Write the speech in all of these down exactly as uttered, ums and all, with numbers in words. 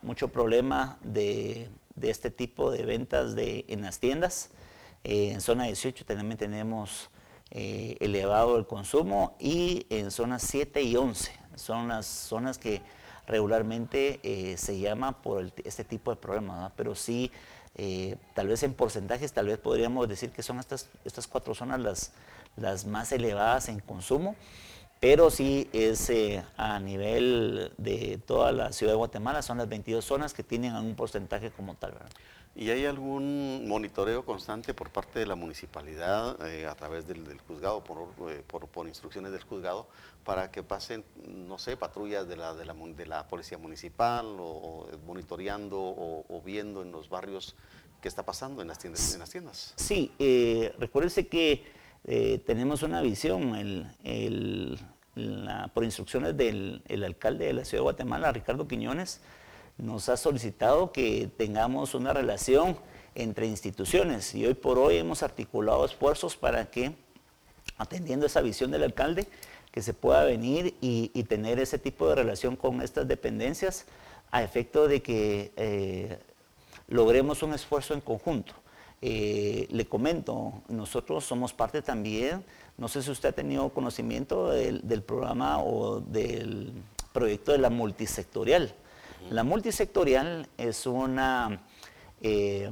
mucho problema de, de este tipo de ventas de, en las tiendas. Eh, en zona dieciocho también tenemos eh, elevado el consumo, y en zonas siete y once son las zonas que regularmente eh, se llama por el, este tipo de problemas, ¿no? Pero sí, eh, tal vez en porcentajes, tal vez podríamos decir que son estas, estas cuatro zonas las, las más elevadas en consumo, pero sí es eh, a nivel de toda la ciudad de Guatemala, son las veintidós zonas que tienen algún porcentaje como tal, ¿verdad? ¿Y hay algún monitoreo constante por parte de la municipalidad eh, a través del, del juzgado, por, eh, por, por instrucciones del juzgado, para que pasen, no sé, patrullas de la, de la, de la policía municipal, o, o monitoreando o, o viendo en los barrios qué está pasando en las tiendas? En las tiendas? Sí, eh, recuérdense que eh, tenemos una visión, el, el, la, por instrucciones del el alcalde de la ciudad de Guatemala, Ricardo Quiñones, nos ha solicitado que tengamos una relación entre instituciones, y hoy por hoy hemos articulado esfuerzos para que, atendiendo esa visión del alcalde, que se pueda venir y, y tener ese tipo de relación con estas dependencias, a efecto de que eh, logremos un esfuerzo en conjunto. Eh, le comento, nosotros somos parte también, no sé si usted ha tenido conocimiento del, del programa o del proyecto de la multisectorial. La multisectorial es, una, eh,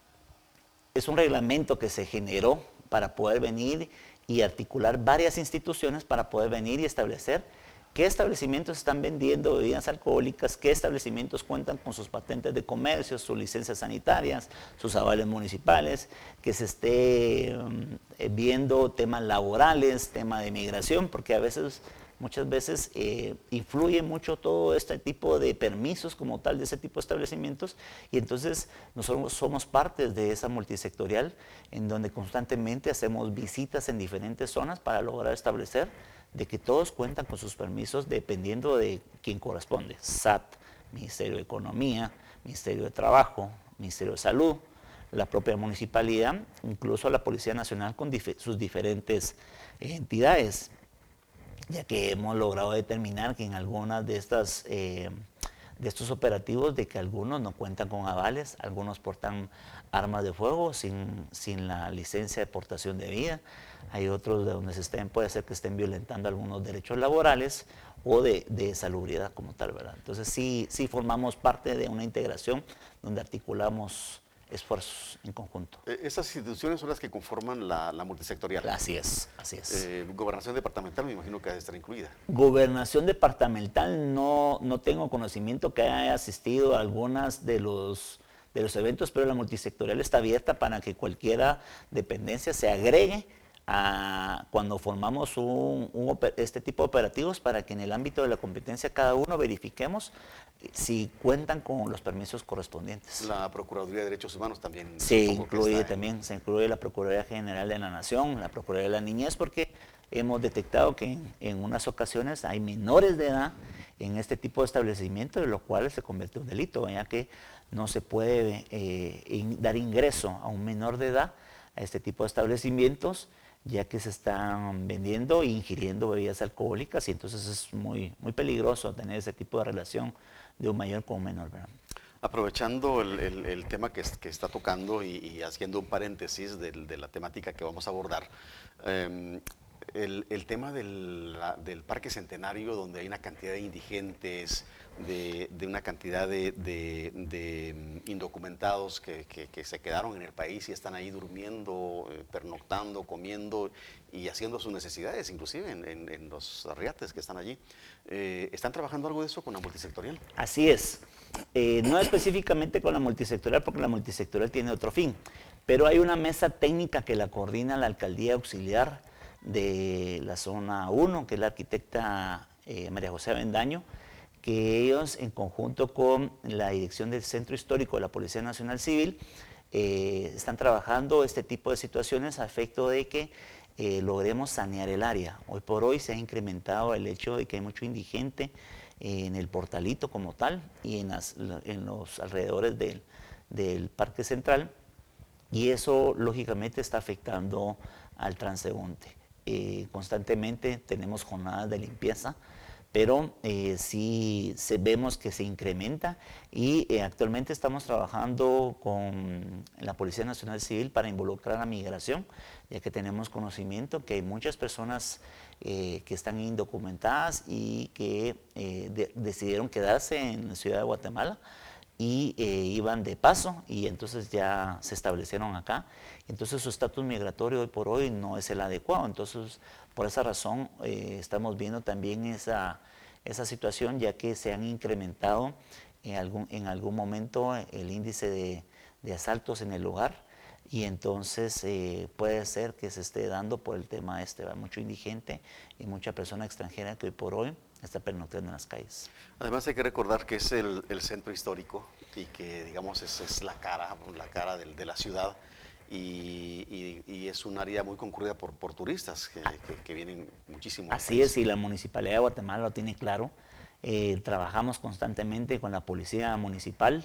es un reglamento que se generó para poder venir y articular varias instituciones para poder venir y establecer qué establecimientos están vendiendo bebidas alcohólicas, qué establecimientos cuentan con sus patentes de comercio, sus licencias sanitarias, sus avales municipales, que se esté um, viendo temas laborales, tema de migración, porque a veces... Muchas veces eh, influye mucho todo este tipo de permisos como tal de ese tipo de establecimientos, y entonces nosotros somos parte de esa multisectorial en donde constantemente hacemos visitas en diferentes zonas para lograr establecer de que todos cuentan con sus permisos dependiendo de quién corresponde: S A T, Ministerio de Economía, Ministerio de Trabajo, Ministerio de Salud, la propia municipalidad, incluso la Policía Nacional con dif- sus diferentes eh, entidades, ya que hemos logrado determinar que en algunas de estas eh, de estos operativos, de que algunos no cuentan con avales, algunos portan armas de fuego sin, sin la licencia de portación debida, hay otros de donde se estén, puede ser que estén violentando algunos derechos laborales o de, de salubridad como tal, ¿verdad? Entonces sí, sí formamos parte de una integración donde articulamos esfuerzos en conjunto. Esas instituciones son las que conforman la, la multisectorial. Así es, así es. Eh, gobernación departamental me imagino que ha de estar incluida. Gobernación departamental no, no tengo conocimiento que haya asistido a algunas de los, de los eventos, pero la multisectorial está abierta para que cualquiera dependencia se agregue a, cuando formamos un, un, este tipo de operativos, para que en el ámbito de la competencia cada uno verifiquemos si cuentan con los permisos correspondientes. La Procuraduría de Derechos Humanos también. Se incluye también, en... se incluye la Procuraduría General de la Nación, la Procuraduría de la Niñez, porque hemos detectado que en, en unas ocasiones hay menores de edad en este tipo de establecimientos, de lo cual se convierte en un delito, ya que no se puede eh, in, dar ingreso a un menor de edad a este tipo de establecimientos, ya que se están vendiendo e ingiriendo bebidas alcohólicas, y entonces es muy, muy peligroso tener ese tipo de relación de un mayor con un menor, ¿verdad? Aprovechando el, el, el tema que, que está tocando y, y haciendo un paréntesis de, de la temática que vamos a abordar, eh, el, el tema del, la, del Parque Centenario, donde hay una cantidad de indigentes, de, de una cantidad de, de, de indocumentados que, que, que se quedaron en el país y están ahí durmiendo, eh, pernoctando, comiendo y haciendo sus necesidades, inclusive en, en, en los arriates que están allí. Eh, ¿Están trabajando algo de eso con la multisectorial? Así es. Eh, no específicamente con la multisectorial, porque la multisectorial tiene otro fin, pero hay una mesa técnica que la coordina la Alcaldía Auxiliar de la Zona uno, que es la arquitecta eh, María José Avendaño, que ellos, en conjunto con la Dirección del Centro Histórico de la Policía Nacional Civil, eh, están trabajando este tipo de situaciones a efecto de que eh, logremos sanear el área. Hoy por hoy se ha incrementado el hecho de que hay mucho indigente en el Portalito como tal y en, las, en los alrededores del, del Parque Central, y eso lógicamente está afectando al transeúnte. Eh, constantemente tenemos jornadas de limpieza, pero eh, sí se, vemos que se incrementa y eh, actualmente estamos trabajando con la Policía Nacional Civil para involucrar a migración, ya que tenemos conocimiento que hay muchas personas eh, que están indocumentadas y que eh, de, decidieron quedarse en la ciudad de Guatemala y eh, iban de paso y entonces ya se establecieron acá. Entonces su estatus migratorio hoy por hoy no es el adecuado. Entonces por esa razón eh, estamos viendo también esa, esa situación, ya que se han incrementado en algún, en algún momento el índice de, de asaltos en el lugar y entonces eh, puede ser que se esté dando por el tema este, ¿verdad? Mucho indigente y mucha persona extranjera que hoy por hoy está pernoctando en las calles. Además hay que recordar que es el, el centro histórico y que digamos es, es la cara, la cara de, de la ciudad y, y, y es un área muy concurrida por, por turistas que, que, que vienen muchísimo. Así es, y la Municipalidad de Guatemala lo tiene claro. Eh, trabajamos constantemente con la Policía Municipal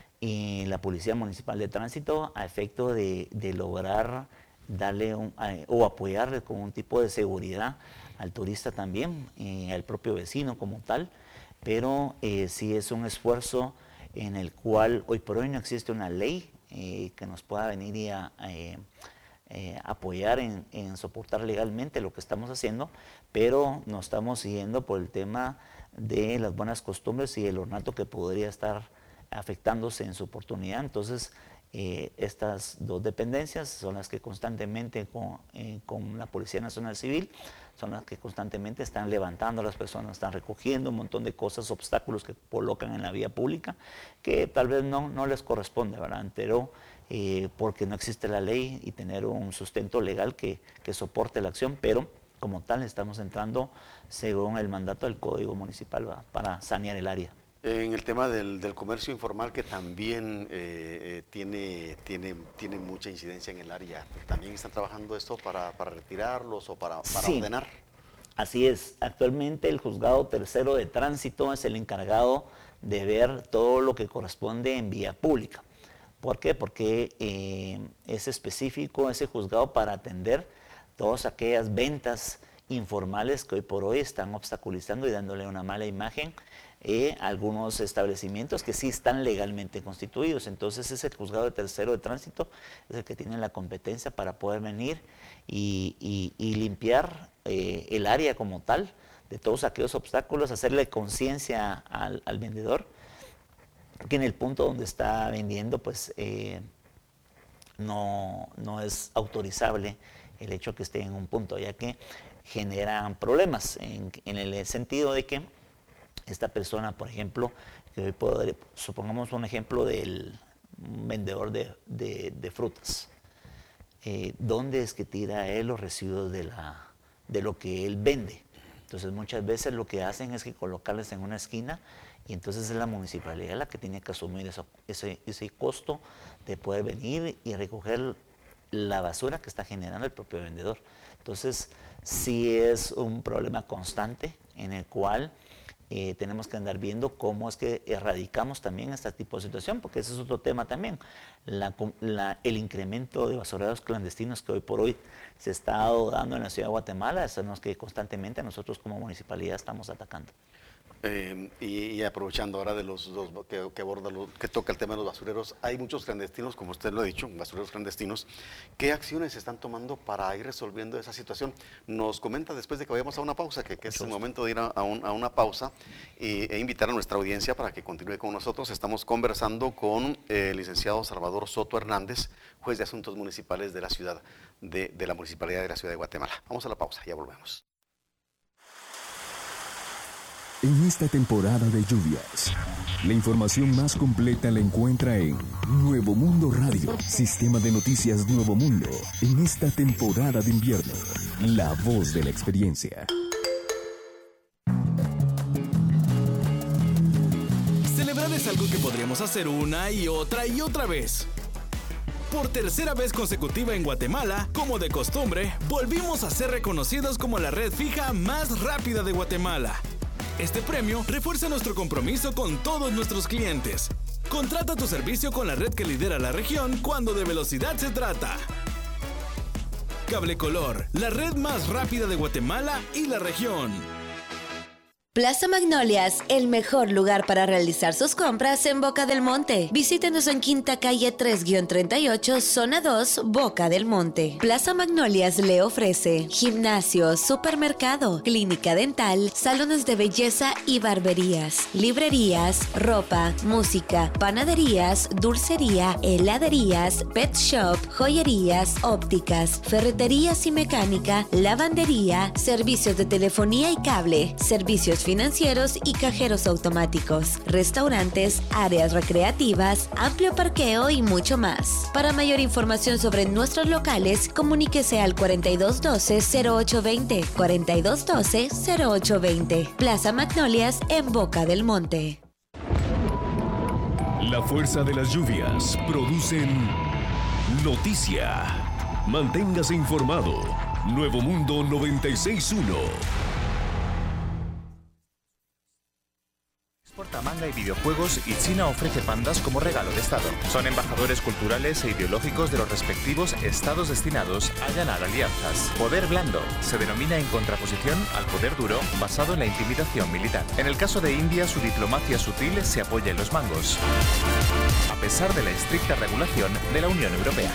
y la Policía Municipal de Tránsito a efecto de, de lograr darle un, eh, o apoyarle con un tipo de seguridad al turista también, eh, al propio vecino como tal, pero eh, sí es un esfuerzo en el cual hoy por hoy no existe una ley eh, que nos pueda venir y a, eh, eh, apoyar en, en soportar legalmente lo que estamos haciendo, pero nos estamos siguiendo por el tema de las buenas costumbres y el ornato que podría estar afectándose en su oportunidad. Entonces, Eh, estas dos dependencias son las que constantemente con, eh, con la Policía Nacional Civil son las que constantemente están levantando a las personas, están recogiendo un montón de cosas, obstáculos que colocan en la vía pública que tal vez no, no les corresponde, ¿verdad? Pero eh, porque no existe la ley y tener un sustento legal que, que soporte la acción, pero como tal estamos entrando según el mandato del Código Municipal, ¿verdad? Para sanear el área. En el tema del, del comercio informal, que también eh, eh, tiene, tiene, tiene mucha incidencia en el área, ¿también están trabajando esto para, para retirarlos o para, para sí, ordenar? Así es. Actualmente el Juzgado Tercero de Tránsito es el encargado de ver todo lo que corresponde en vía pública. ¿Por qué? Porque eh, es específico ese juzgado para atender todas aquellas ventas informales que hoy por hoy están obstaculizando y dándole una mala imagen eh, a algunos establecimientos que sí están legalmente constituidos. Entonces es el Juzgado de Tercero de Tránsito, es el que tiene la competencia para poder venir y, y, y limpiar eh, el área como tal de todos aquellos obstáculos, hacerle conciencia al, al vendedor que en el punto donde está vendiendo pues eh, no, no es autorizable el hecho que esté en un punto, ya que generan problemas en, en el sentido de que esta persona, por ejemplo, que hoy puedo, supongamos un ejemplo del un vendedor de, de, de frutas, eh, ¿dónde es que tira él los residuos de, la, de lo que él vende? Entonces muchas veces lo que hacen es que colocarles en una esquina y entonces es la municipalidad la que tiene que asumir eso, ese, ese costo de poder venir y recoger la basura que está generando el propio vendedor. Entonces sí es un problema constante en el cual eh, tenemos que andar viendo cómo es que erradicamos también este tipo de situación, porque ese es otro tema también, la, la, el incremento de basureros clandestinos que hoy por hoy se está dando en la ciudad de Guatemala, son los que constantemente nosotros como municipalidad estamos atacando. Eh, y, y aprovechando ahora de los, los que, que aborda, lo, que toca el tema de los basureros, hay muchos clandestinos, como usted lo ha dicho, basureros clandestinos. ¿Qué acciones se están tomando para ir resolviendo esa situación? Nos comenta después de que vayamos a una pausa, que, que es el momento de ir a, a, un, a una pausa y, e invitar a nuestra audiencia para que continúe con nosotros. Estamos conversando con el licenciado Salvador Soto Hernández, juez de asuntos municipales de la ciudad de, de la Municipalidad de la Ciudad de Guatemala. Vamos a la pausa, ya volvemos. En esta temporada de lluvias, la información más completa la encuentra en Nuevo Mundo Radio, sistema de noticias Nuevo Mundo. En esta temporada de invierno, la voz de la experiencia. Celebrar es algo que podríamos hacer una y otra y otra vez. Por tercera vez consecutiva en Guatemala, como de costumbre, volvimos a ser reconocidos como la red fija más rápida de Guatemala. Este premio refuerza nuestro compromiso con todos nuestros clientes. Contrata tu servicio con la red que lidera la región cuando de velocidad se trata. Cable Color, la red más rápida de Guatemala y la región. Plaza Magnolias, el mejor lugar para realizar sus compras en Boca del Monte. Visítenos en Quinta Calle tres guión treinta y ocho, Zona dos, Boca del Monte. Plaza Magnolias le ofrece gimnasio, supermercado, clínica dental, salones de belleza y barberías, librerías, ropa, música, panaderías, dulcería, heladerías, pet shop, joyerías, ópticas, ferreterías y mecánica, lavandería, servicios de telefonía y cable, servicios financieros y cajeros automáticos, restaurantes, áreas recreativas, amplio parqueo y mucho más. Para mayor información sobre nuestros locales, comuníquese al cuarenta y dos doce, cero ocho veinte, cuarenta y dos doce, cero ocho veinte. Plaza Magnolias en Boca del Monte. La fuerza de las lluvias producen noticia. Manténgase informado. Nuevo Mundo noventa y seis punto uno. Exporta manga y videojuegos y China ofrece pandas como regalo de Estado. Son embajadores culturales e ideológicos de los respectivos estados destinados a ganar alianzas. Poder blando se denomina en contraposición al poder duro basado en la intimidación militar. En el caso de India, su diplomacia sutil se apoya en los mangos, a pesar de la estricta regulación de la Unión Europea.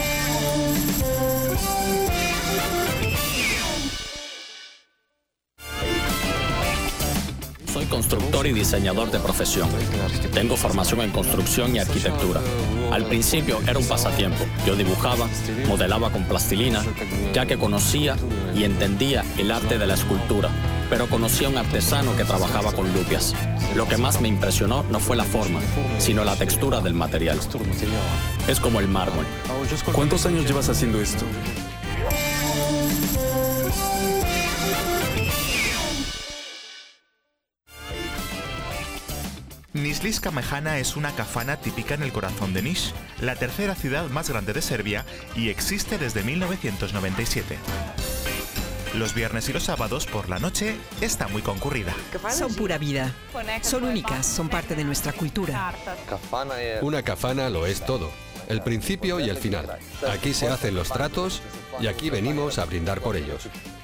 Soy constructor y diseñador de profesión. Tengo formación en construcción y arquitectura. Al principio era un pasatiempo. Yo dibujaba, modelaba con plastilina, ya que conocía y entendía el arte de la escultura, pero conocí a un artesano que trabajaba con lupias. Lo que más me impresionó no fue la forma, sino la textura del material. Es como el mármol. ¿Cuántos años llevas haciendo esto? Nišlijska Mehana es una kafana típica en el corazón de Niš, la tercera ciudad más grande de Serbia, y existe desde mil novecientos noventa y siete. Los viernes y los sábados por la noche está muy concurrida. Son pura vida. Son únicas, son parte de nuestra cultura. Una kafana lo es todo, el principio y el final. Aquí se hacen los tratos y aquí venimos a brindar por ellos.